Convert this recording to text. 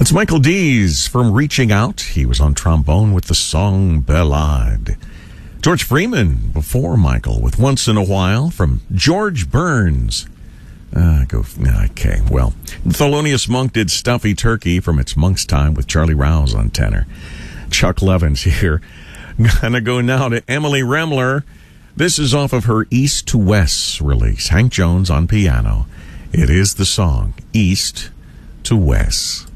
It's Michael Dees from Reaching Out. He was on trombone with the song Ballade. George Freeman before Michael with Once in a While from George Burns. Okay, well, Thelonious Monk did Stuffy Turkey from It's Monk's Time with Charlie Rouse on tenor. Chuck Levin's here. Gonna go now to Emily Remler. This is off of her East to West release. Hank Jones on piano. It is the song East to West.